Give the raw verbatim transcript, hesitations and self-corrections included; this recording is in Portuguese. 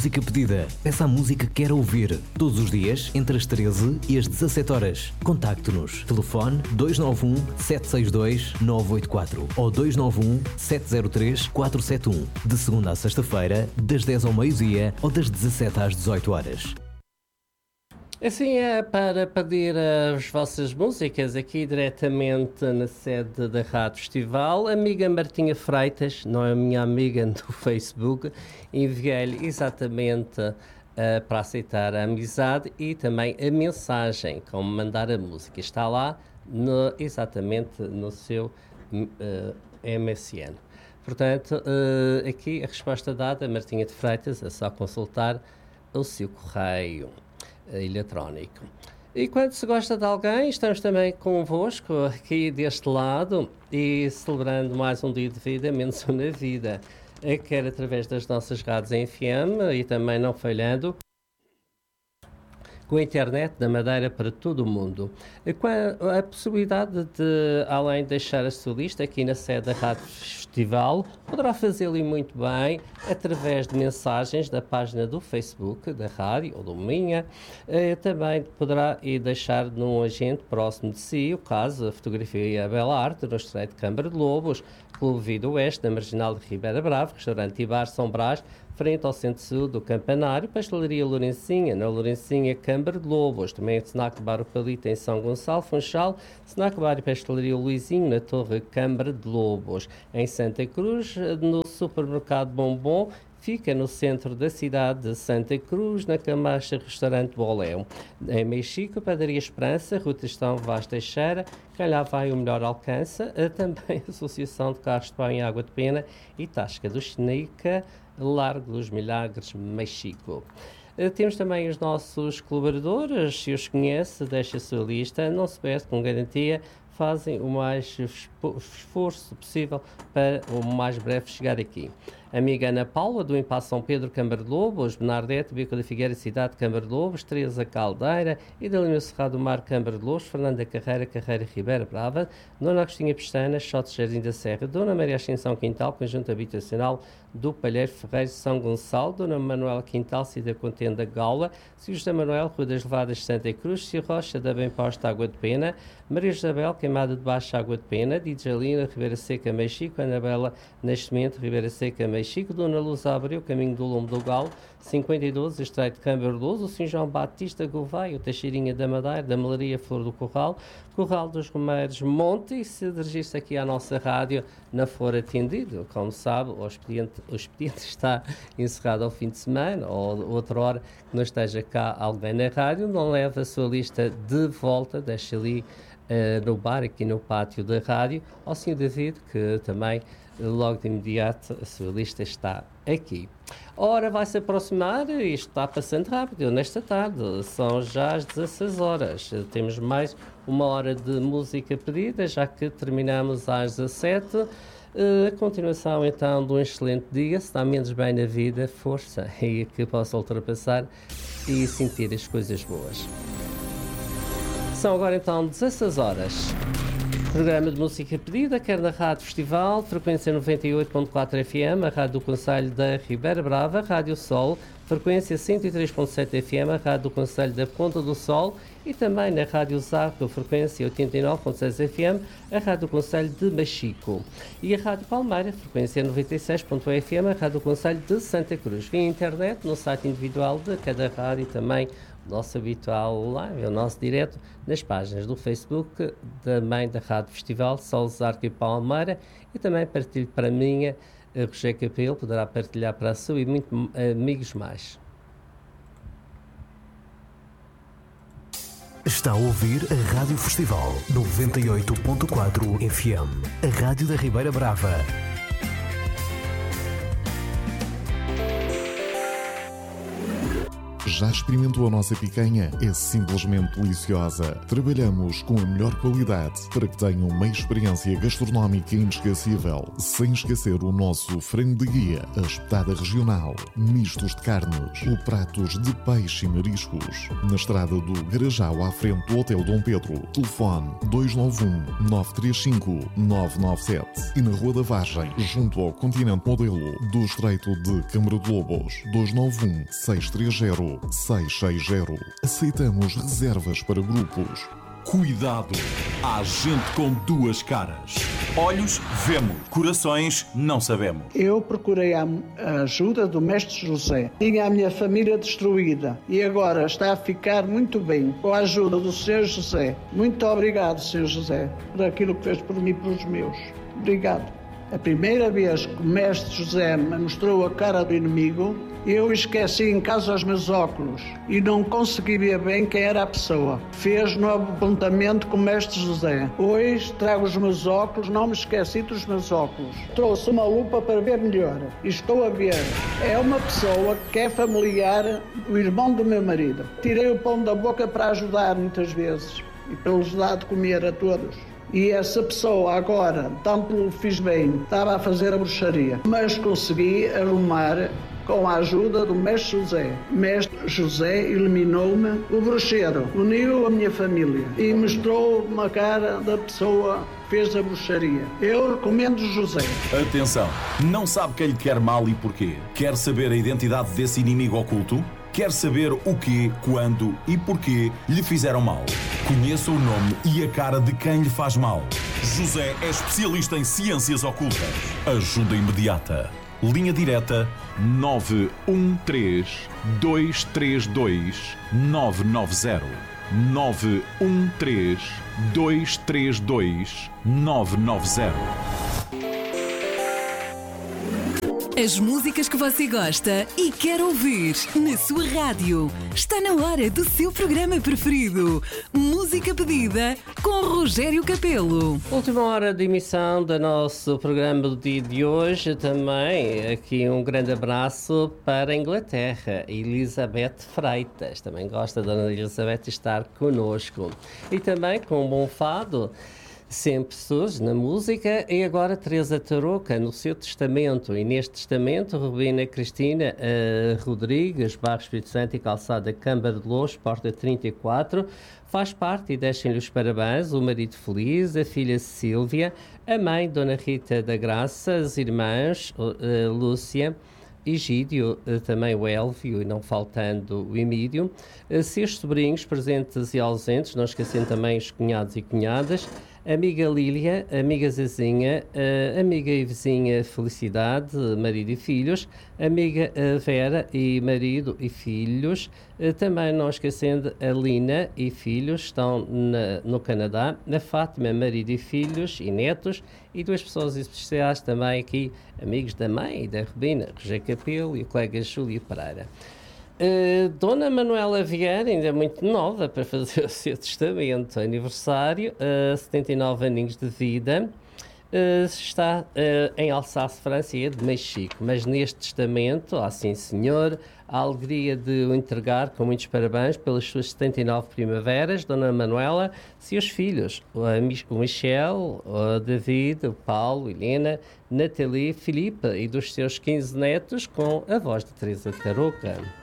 música pedida. Peça a música que quer ouvir. Todos os dias, entre as treze e as dezassete horas. Contacte-nos. Telefone dois nove um, sete seis dois, nove oito quatro ou dois nove um, sete zero três, quatro sete um. De segunda a sexta-feira, das dez ao meio-dia ou das dezassete às dezoito horas. Assim é para pedir as vossas músicas aqui diretamente na sede da Rádio Festival. Amiga Martinha Freitas, não é a minha amiga no Facebook, enviei-lhe exatamente uh, para aceitar a amizade e também a mensagem, como mandar a música. Está lá no, exatamente no seu uh, M S N. Portanto, uh, aqui a resposta dada, Martinha de Freitas, é só consultar o seu correio eletrónico. E quando se gosta de alguém, estamos também convosco aqui deste lado e celebrando mais um dia de vida, menos um na vida, quer através das nossas rádios em F M e também não falhando com a internet da Madeira para todo o mundo. A, a possibilidade de, além de deixar a sua lista aqui na sede da Rádio Festival, poderá fazê-lo muito bem através de mensagens da página do Facebook da rádio ou do Minha. Eh, também poderá ir deixar num agente próximo de si, o caso a fotografia Bela Arte, no Estreito de Câmara de Lobos, Clube Vida Oeste, na Marginal de Ribeira Brava, Restaurante e Bar São Brás, frente ao Centro-Sul do Campanário, Pastelaria Lourencinha, na Lourencinha, Câmara de Lobos, também Snack Bar O Palito em São Gonçalo, Funchal, Snack Bar e Pastelaria Luizinho, na Torre Câmara de Lobos, em Santa Cruz, no Supermercado Bombom, fica no centro da cidade de Santa Cruz, na Camacha Restaurante Boléu. Em Mexico, Padaria Esperança, Rua Tristão Vaz Teixeira, quem lá vai o melhor alcança, também a Associação de Carros de Pão em Água de Pena e Tasca do Chinica, Largo dos Milagres, Mexico. Temos também os nossos colaboradores, se os conhece, deixa a sua lista, não se perde, com garantia, fazem o mais esforço possível para o mais breve chegar aqui. Amiga Ana Paula, do Impasse São Pedro, Câmara de Lobos, Bernardete, Bico da Figueira, Cidade, Câmara de Lobos, Teresa Caldeira, Idalina Cerrado do Mar, Câmara de Lobos, Fernanda Carreira, Carreira Ribeira Brava, Dona Agostinha Pestana, Chotes Jardim da Serra, Dona Maria Ascensão Quintal, Conjunto Habitacional do Palheiro Ferreiro, São Gonçalo, Dona Manuela Quintal, Cida Contenda Gaula, Sr. José Manuel, Rua das Levadas, Santa Cruz, Sr. Rocha, da Bem Posta, Água de Pena, Maria Isabel, Queimada de Baixo, Água de Pena, Djalina, Ribeira Seca, Mexico, Anabela Nascimento, Ribeira Seca, Mexico, Dona Luz Abreu, Caminho do Lume do Galo, cinquenta e dois, Estreito de Câmara de Luz, o Sr. João Batista Gouveia, o Teixeirinha da Madeira, da Malaria Flor do Corral, Corral dos Romeiros Monte, e se dirigir-se aqui à nossa rádio, não for atendido, como sabe, o expediente, o expediente está encerrado ao fim de semana, ou outra hora que não esteja cá alguém na rádio, não leva a sua lista de volta, deixa ali Uh, no bar, aqui no pátio da rádio, ao senhor David, que também logo de imediato a sua lista está aqui. Ora, vai-se aproximar, isto está passando rápido nesta tarde, são já as dezasseis horas, temos mais uma hora de música pedida, já que terminamos às dezassete. Uh, a continuação então de um excelente dia, se está menos bem na vida, força, e que possa ultrapassar e sentir as coisas boas. São agora então dezasseis horas. Programa de música pedida, quer na Rádio Festival, frequência noventa e oito ponto quatro F M, a Rádio do Concelho da Ribeira Brava, Rádio Sol, frequência cento e três ponto sete F M, a Rádio do Concelho da Ponta do Sol, e também na Rádio Zarco, frequência oitenta e nove ponto seis F M, a Rádio do Concelho de Mexico. E a Rádio Palmeira, frequência noventa e seis ponto um F M, a Rádio do Concelho de Santa Cruz. Via internet, no site individual de cada rádio e também o nosso habitual live, o nosso direto, nas páginas do Facebook, também da Rádio Festival, Sol, Zarco e Palmeira, e também partilho para mim, a Roger Capelo, poderá partilhar para a sua e muitos amigos mais. Está a ouvir a Rádio Festival noventa e oito ponto quatro F M, a Rádio da Ribeira Brava. Já experimentou a nossa picanha? É simplesmente deliciosa. Trabalhamos com a melhor qualidade para que tenham uma experiência gastronómica inesquecível, sem esquecer o nosso frango de guia, a espetada regional, mistos de carnes, ou pratos de peixe e mariscos. Na estrada do Garajal, à frente do Hotel Dom Pedro. Telefone dois nove um, nove três cinco, nove nove sete. E na Rua da Vargem, junto ao Continente Modelo do Estreito de Câmara de Lobos. dois nove um, seis três zero, seis seis zero. Aceitamos reservas para grupos. Cuidado! Há gente com duas caras. Olhos, vemos. Corações, não sabemos. Eu procurei a ajuda do Mestre José. Tinha a minha família destruída e agora está a ficar muito bem com a ajuda do senhor José. Muito obrigado, senhor José, por aquilo que fez por mim e pelos meus. Obrigado. A primeira vez que o Mestre José me mostrou a cara do inimigo, eu esqueci em casa os meus óculos e não consegui ver bem quem era a pessoa. Fez novo apontamento com o Mestre José. Hoje trago os meus óculos, não me esqueci dos meus óculos. Trouxe uma lupa para ver melhor e estou a ver. É uma pessoa que é familiar do irmão do meu marido. Tirei o pão da boca para ajudar muitas vezes e para lhes dar de comer a todos. E essa pessoa agora, tanto lhe fiz bem, estava a fazer a bruxaria, mas consegui arrumar com a ajuda do Mestre José. Mestre José eliminou-me o bruxeiro, uniu a minha família e mostrou uma cara da pessoa que fez a bruxaria. Eu recomendo José. Atenção, não sabe quem lhe quer mal e porquê? Quer saber a identidade desse inimigo oculto? Quer saber o quê, quando e porquê lhe fizeram mal? Conheça o nome e a cara de quem lhe faz mal. José é especialista em ciências ocultas. Ajuda imediata. Linha direta nove um três, dois três dois, nove nove zero. nove um três, dois três dois, nove nove zero. As músicas que você gosta e quer ouvir na sua rádio. Está na hora do seu programa preferido. Música pedida com Rogério Capelo. Última hora de emissão do nosso programa do dia de hoje. Também aqui um grande abraço para a Inglaterra. Elizabeth Freitas. Também gosta da Dona Elizabeth de estar connosco. E também com um bom fado. Sempre surge na música. E agora Teresa Tarouca no seu testamento, e neste testamento Rubina Cristina uh, Rodrigues, Bairro Espírito Santo e Calçada Câmara de Louros, porta trinta e quatro, faz parte e deixem-lhe os parabéns o marido Feliz, a filha Sílvia, a mãe Dona Rita da Graça, as irmãs uh, Lúcia, Egídio, também o Elvio e não faltando o Emídio, seus sobrinhos presentes e ausentes, não esquecendo também os cunhados e cunhadas, amiga Lília, amiga Zezinha, amiga e vizinha Felicidade, marido e filhos, amiga Vera e marido e filhos, também não esquecendo a Lina e filhos, estão na, no Canadá, a Fátima, marido e filhos e netos, e duas pessoas especiais também aqui, amigos da mãe e da Rubina, Rogério Capelo e o colega Júlio Pereira. Uh, Dona Manuela Vieira, ainda muito nova para fazer o seu testamento, aniversário, uh, setenta e nove aninhos de vida, uh, está uh, em Alsáce, França, e é de Mexico, mas neste testamento, ah sim senhor, a alegria de o entregar com muitos parabéns pelas suas setenta e nove primaveras, Dona Manuela, seus filhos, o Michel, o David, o Paulo, Helena, Nathalie, Filipe e dos seus quinze netos com a voz de Teresa Tarouca.